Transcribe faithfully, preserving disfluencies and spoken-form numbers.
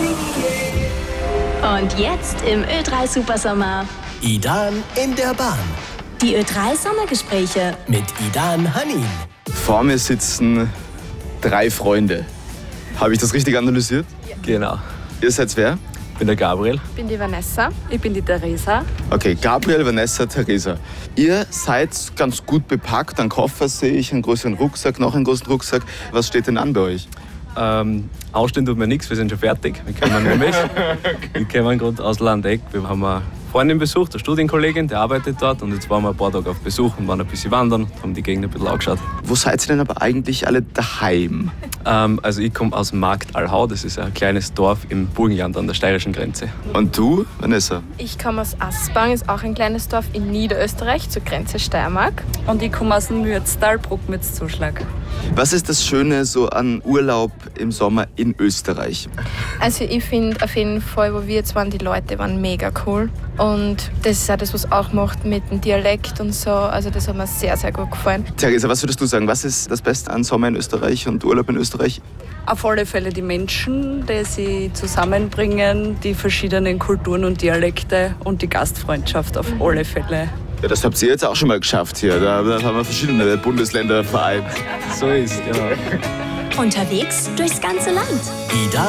Und jetzt im Ö drei Supersommer Idan in der Bahn. die Ö drei Sommergespräche. Mit Idan Hanin. Vor mir sitzen drei Freunde. Habe ich das richtig analysiert? Genau. Ihr seid wer? Ich bin der Gabriel. Ich bin die Vanessa. Ich bin die Theresa. Okay, Gabriel, Vanessa, Theresa. Ihr seid ganz gut bepackt. Einen Koffer sehe ich, einen größeren Rucksack, noch einen großen Rucksack. Was steht denn an bei euch? Ähm, ausstehen tut mir nichts, wir sind schon fertig. Wir kommen nämlich. Wir kommen gerade aus Landeck. Wir haben eine Freundin besucht, eine Studienkollegin, die arbeitet dort. Und jetzt waren wir ein paar Tage auf Besuch und waren ein bisschen wandern, haben die Gegend ein bisschen angeschaut. Wo seid ihr denn aber eigentlich alle daheim? Ähm, also ich komme aus Markt Allhau, das ist ein kleines Dorf im Burgenland an der steirischen Grenze. Und du, Vanessa? Ich komme aus Aspang, ist auch ein kleines Dorf in Niederösterreich, zur Grenze Steiermark. Und ich komme aus dem Mürztal, Bruckmütz-Zuschlag. Was ist das Schöne so an Urlaub im Sommer in Österreich? Also ich finde auf jeden Fall, wo wir jetzt waren, die Leute waren mega cool. Und das ist auch das, was auch macht mit dem Dialekt und so. Also das hat mir sehr, sehr gut gefallen. Theresa, was würdest du sagen? Was ist das Beste an Sommer in Österreich und Urlaub in Österreich? Auf alle Fälle die Menschen, die sie zusammenbringen, die verschiedenen Kulturen und Dialekte und die Gastfreundschaft auf alle Fälle. Ja, das habt ihr jetzt auch schon mal geschafft hier. Da, da haben wir verschiedene Bundesländer vereint. So ist, ja. Unterwegs durchs ganze Land. Idan